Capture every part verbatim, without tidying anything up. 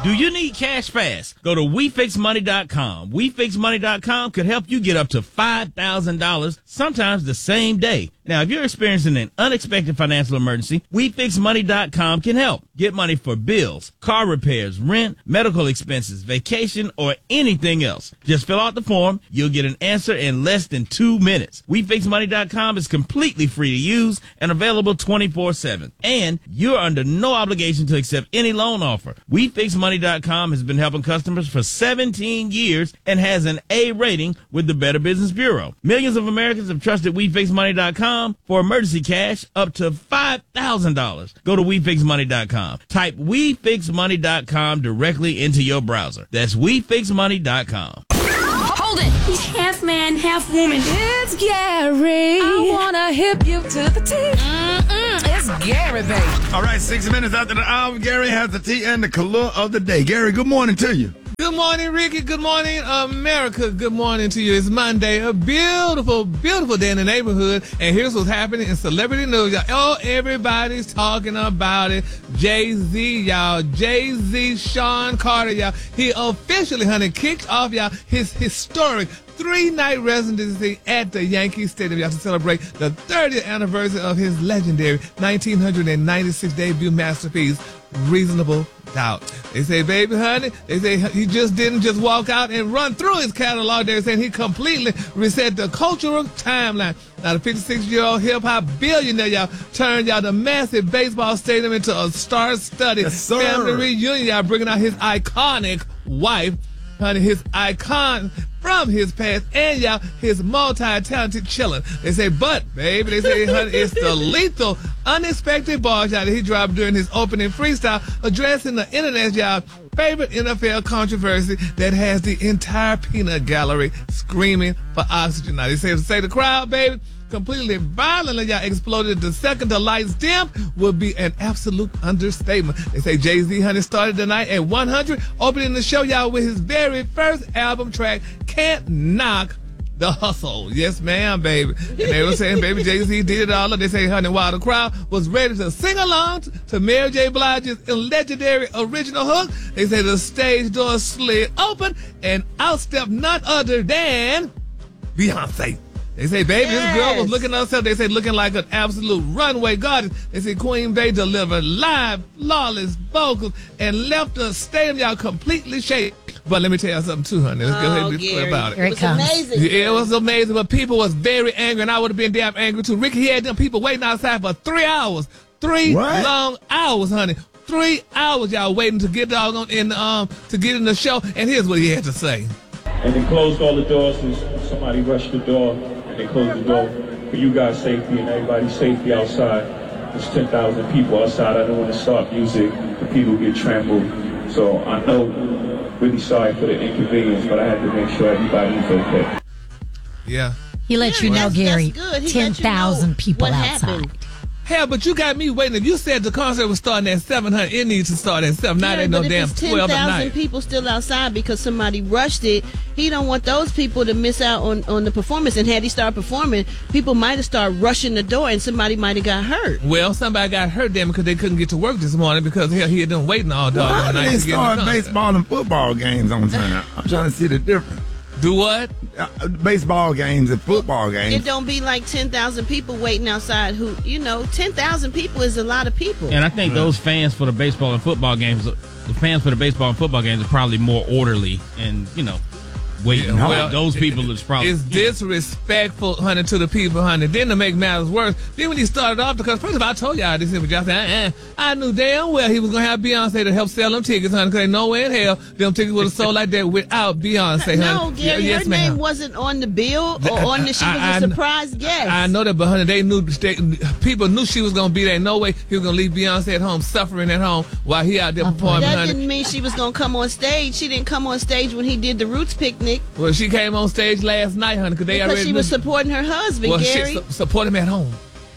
Do you need cash fast? Go to we fix money dot com. we fix money dot com could help you get up to five thousand dollars, sometimes the same day. Now, if you're experiencing an unexpected financial emergency, we fix money dot com can help. Get money for bills, car repairs, rent, medical expenses, vacation, or anything else. Just fill out the form. You'll get an answer in less than two minutes. we fix money dot com is completely free to use and available twenty-four seven. And you're under no obligation to accept any loan offer. we fix money dot com has been helping customers for seventeen years and has an A rating with the Better Business Bureau. Millions of Americans have trusted we fix money dot com for emergency cash up to five thousand dollars. Go to we fix money dot com. Type we fix money dot com directly into your browser. That's we fix money dot com. Hold it! He's half man, half woman. It's Gary. I wanna hip you to the T. Mm-mm, it's Gary, baby. All right, six minutes after the hour, Gary has the tea and the color of the day. Gary, good morning to you. Good morning, Ricky. Good morning, America. Good morning to you. It's Monday, a beautiful, beautiful day in the neighborhood. And here's what's happening in celebrity news, y'all. Oh, everybody's talking about it. Jay-Z, y'all. Jay-Z, Sean Carter, y'all. He officially, honey, kicked off, y'all, his historic three-night residency at the Yankee Stadium, y'all, to celebrate the thirtieth anniversary of his legendary nineteen ninety-six debut masterpiece, Reasonable Doubt. They say, baby, honey, they say he just didn't just walk out and run through his catalog. They're saying he completely reset the cultural timeline. Now, the fifty-six-year-old hip-hop billionaire, y'all, turned, y'all, the massive baseball stadium into a star-studded yes, family reunion, y'all, bringing out his iconic wife, honey, his icon from his past, and y'all, his multi-talented children. They say, but, baby, they say, honey, it's the lethal, unexpected ball shot that he dropped during his opening freestyle, addressing the internet, y'all, favorite N F L controversy that has the entire peanut gallery screaming for oxygen. Now, they say, to say the crowd, baby, completely violently, y'all, exploded the second the lights dim would be an absolute understatement. They say Jay-Z, honey, started the night at one hundred, opening the show, y'all, with his very first album track, Can't Knock the Hustle. Yes, ma'am, baby. And they were saying, baby, Jay-Z did it all up. They say, honey, while the crowd was ready to sing along to Mary J. Blige's legendary original hook, they say the stage door slid open and out stepped none other than Beyonce. They say, baby, yes. This girl was looking at herself. They say, looking like an absolute runway goddess. They say, Queen Bey delivered live, flawless vocals and left the stadium, y'all, completely shaken. But let me tell you something, too, honey. Let's oh, go ahead and be clear about it. Here it, it was comes. amazing. Yeah, it was amazing, but people was very angry, and I would have been damn angry, too. Ricky, he had them people waiting outside for three hours. Three what? long hours, honey. Three hours, y'all, waiting to get doggone in, um, to get in the show. And here's what he had to say. And they closed all the doors, and somebody rushed the door. They closed the door for you guys' safety and everybody's safety outside. There's ten thousand people outside. I don't want to start music. The people get trampled. So I know, really sorry for the inconvenience, but I had to make sure everybody was okay. Yeah. He let yeah, you know, that's, Gary, that's ten thousand people outside. Happened. Hell, but you got me waiting. If you said the concert was starting at seven hundred, it needs to start at seven. Now yeah, ain't no but damn if it's twelve at ten night. thousand people still outside because somebody rushed it, he don't want those people to miss out on, on the performance. And had he started performing, people might have started rushing the door and somebody might have got hurt. Well, somebody got hurt then because they couldn't get to work this morning because hell, he had been waiting all day. Well, how do night they to get start in the baseball and football games on time? I'm trying to see the difference. Do what? Uh, baseball games and football games. It don't be like ten thousand people waiting outside who, you know, ten thousand people is a lot of people. And I think mm-hmm. those fans for the baseball and football games, the fans for the baseball and football games are probably more orderly and, you know, waiting. Yeah, well, those people is probably it's disrespectful, honey, to the people, honey. Then to make matters worse, then when he started off, because first of all, I told y'all this, but y'all said, uh-uh. I knew damn well he was gonna have Beyonce to help sell them tickets, honey. Because no way in hell them tickets would have sold like that without Beyonce, honey. No, Gary, yes, her ma'am. name wasn't on the bill or on the. She was I, a surprise guest. I know that, but honey, they knew they, people knew she was gonna be there. No way he was gonna leave Beyonce at home, suffering at home while he out there performing. That honey. didn't mean she was gonna come on stage. She didn't come on stage when he did the Roots picnic. Well, she came on stage last night, honey, because they because already she was knew. supporting her husband, well, Gary. She, su- support him at home.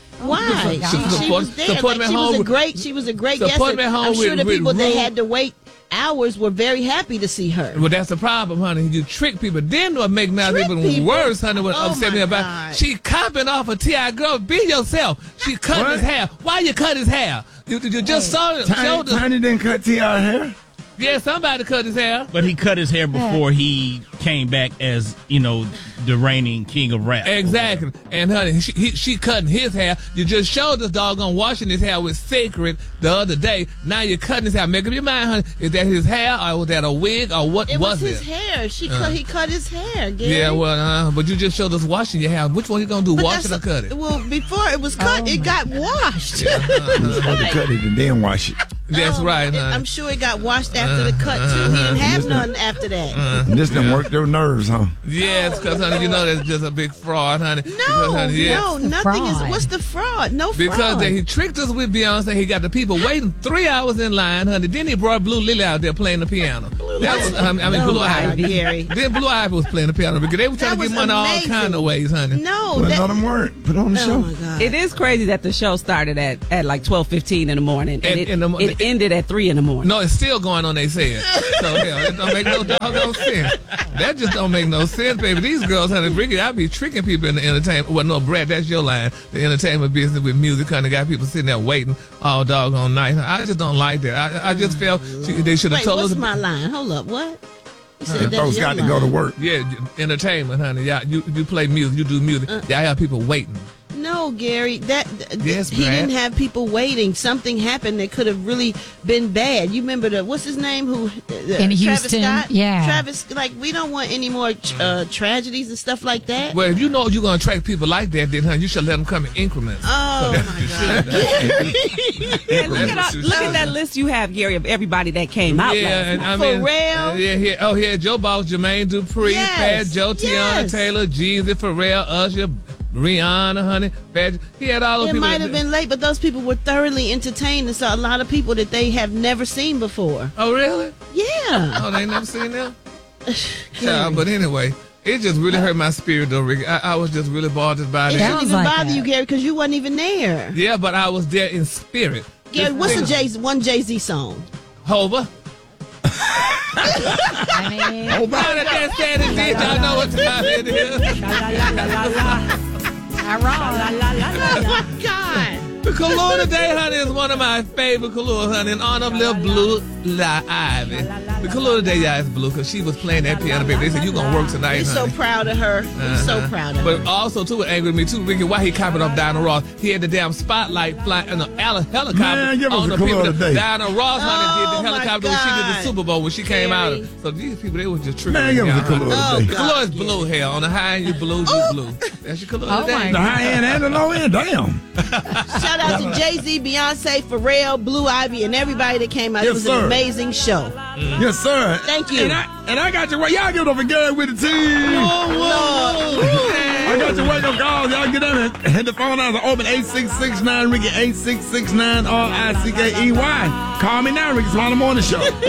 Why? Su- She, she support, was there. support Like, him at she home. was a great. She was a great guest. Support him at home I'm sure with, the with people that rude. had to wait hours were very happy to see her. Well, that's the problem, honey. You trick people. Then what make matters even people? worse, honey, what Oh, upset me my about God. she copping off a T I girl. Be yourself. She cut What? his hair. Why you cut his hair? You, you just saw it. Tiny, showed us. Tiny didn't cut T I hair. Yeah, somebody cut his hair. But he cut his hair before he came back as, you know, the reigning king of rap. Exactly. And honey, she, he, she cutting his hair. You just showed us doggone washing his hair was sacred the other day. Now you're cutting his hair. Make up your mind, honey. Is that his hair or was that a wig or what It was, was his it? hair. She Uh. cut. He cut his hair. Gary. Yeah, well, uh, but you just showed us washing your hair. Which one you gonna do? But Wash it that's or cut it? Well, before it was cut, Oh it my got washed. You supposed to cut it and then wash it. That's Oh, right, it- honey. I'm sure it got washed after the cut too. He didn't have none after that. And this done work their nerves, huh? Yes, because honey, you know that's just a big fraud, honey. No, Because, honey, yes. no, nothing is. fraud? What's the fraud? No fraud. Because they, he tricked us with Beyonce. He got the people waiting three hours in line, honey. Then he brought Blue Lily out there playing the piano. That was, um, I mean, Oh, Blue my Ivy. God, Gary. Then Blue Ivy was playing the piano because they were trying That to get was money all amazing. kind of ways, honey. no, Put that, another word. Put on the oh show. my God. It is crazy that the show started at, at like twelve fifteen in the morning, and And it, in the mo- it ended at three in the morning. No, it's still going on, they said. So, hell, it don't make no doggone sense. That just don't make no sense, baby. These girls, honey, Ricky, I be tricking people in the entertainment. Well, no, Brad, that's your line. The entertainment business with music, honey, got people sitting there waiting all doggone night. I just don't like that. I, I just felt she, they should have Wait, told what's us. my line? Hold up, what? You said The that's folks your got to line. go to work. Yeah, entertainment, honey. Yeah, you, you play music, you do music. Uh. Y'all have people waiting. No, Gary, that th- Yes, he Brad. didn't have people waiting. Something happened that could have really been bad. You remember the what's his name? Who uh, In Travis Houston, Scott? yeah. Travis. Like we don't want any more uh, tragedies and stuff like that. Well, if you know you're going to attract people like that, then, honey, you should let them come in increments. Oh that's my what you God. should. And look, at That's all- what you look should. at that list you have, Gary, of everybody that came out Yeah, last and night. I mean, Pharrell? uh, yeah, yeah. Oh, yeah, Joe Boss, Jermaine Dupri, Yes, Fat Joe, Tiana yes. Taylor, Jeezy, Pharrell, Usher, Rihanna, honey. Fat, he had all those It people. might that- have been late, but those people were thoroughly entertained and saw a lot of people that they have never seen before. Oh, really? Yeah. Oh, they ain't never seen them? Child, but anyway, it just really hurt my spirit, though, Ricky. I, I was just really bothered by It that. shouldn't Sounds even like bother that. you, Gary, because you wasn't even there. Yeah, but I was there in spirit. Gary, what's the Jay? Jay one Jay Z song? Hova? I mean, Oh, my God, I can't stand it, did y'all know what time it is? not wrong. Oh my God. The Kahlua today, honey, is one of my favorite Kahlua, honey, in honor of little Blue La Ivy. The Kahlua today, yeah, is blue because she was playing that piano, baby. They said, you going to work tonight, We're so honey. proud of her. We're so Uh-huh. proud of But her. also, too, it angered me, too, Ricky, why he copied off Diana Ross. He had the damn spotlight fly in the heli- helicopter Man, give us on a the Kahlua people. that- today. Diana Ross, honey, Oh, did the my helicopter when she did the God. Super Bowl when she came out. Gary. So these people, they was just tripping. Man, give me us a out, honey. Kahlua Oh, today. God. Kahlua is blue, hell. On the high end, you blue, you blue. That's your Kahlua Oh, today. my The high end and the low end, damn. Shout out to Jay Z, Beyonce, Pharrell, Blue Ivy, and everybody that came out. Yes, it was sir. an amazing show. Yes, sir. Thank you. And I, and I got you. Y'all give it up for Gary with the team. I got your wake up calls. Y'all get on it. Hit the phone lines are open eight six six nine Ricky eight six six nine R I C K E Y. Call me now, Ricky. It's on the morning show.